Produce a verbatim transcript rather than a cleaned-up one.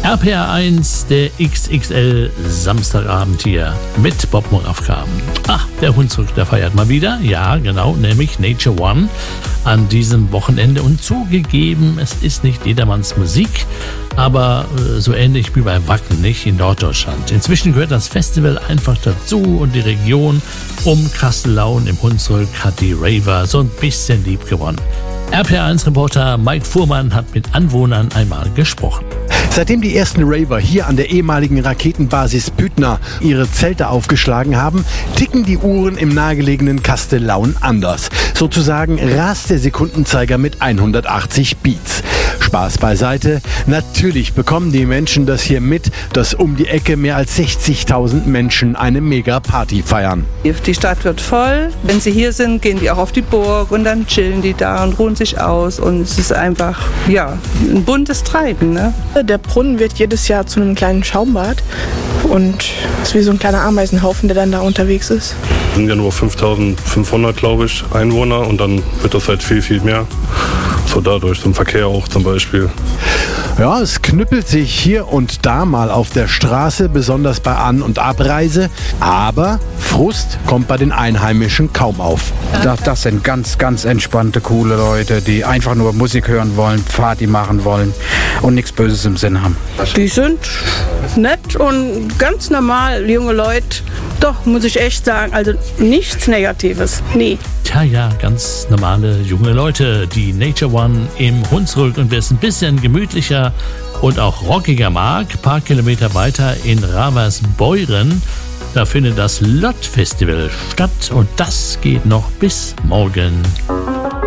R P R eins, der X X L Samstagabend hier mit Bob Moravka. Ach, der Hunsrück, der feiert mal wieder. Ja, genau, nämlich Nature One an diesem Wochenende. Und zugegeben, es ist nicht jedermanns Musik, aber äh, so ähnlich wie bei Wacken, nicht in Norddeutschland. Inzwischen gehört das Festival einfach dazu und die Region um Kastellaun im Hunsrück hat die Raver so ein bisschen lieb gewonnen. R P R eins Reporter Mike Fuhrmann hat mit Anwohnern einmal gesprochen. Seitdem die ersten Raver hier an der ehemaligen Raketenbasis Büttner ihre Zelte aufgeschlagen haben, ticken die Uhren im nahegelegenen Kastellaun anders. Sozusagen rast der Sekundenzeiger mit hundertachtzig Beats. Spaß beiseite. Natürlich bekommen die Menschen das hier mit, dass um die Ecke mehr als sechzigtausend Menschen eine Mega-Party feiern. Die Stadt wird voll. Wenn sie hier sind, gehen die auch auf die Burg und dann chillen die da und ruhen sich aus. Und es ist einfach, ja, ein buntes Treiben, ne? Der Brunnen wird jedes Jahr zu einem kleinen Schaumbad und es ist wie so ein kleiner Ameisenhaufen, der dann da unterwegs ist. Es sind ja nur fünftausendfünfhundert, glaube ich, Einwohner und dann wird das halt viel, viel mehr. So dadurch, zum Verkehr auch zum Beispiel. Ja, es knüppelt sich hier und da mal auf der Straße, besonders bei An- und Abreise. Aber Frust kommt bei den Einheimischen kaum auf. Das, das sind ganz, ganz entspannte, coole Leute, die einfach nur Musik hören wollen, Party machen wollen und nichts Böses im Sinn haben. Die sind nett und ganz normal, junge Leute. Doch, muss ich echt sagen, also nichts Negatives, nie. Tja, ja, ganz normale junge Leute, die Nature One im Hunsrück, und wer es ein bisschen gemütlicher und auch rockiger mag, ein paar Kilometer weiter in Raversbeuren, da findet das Lott Festival statt und das geht noch bis morgen.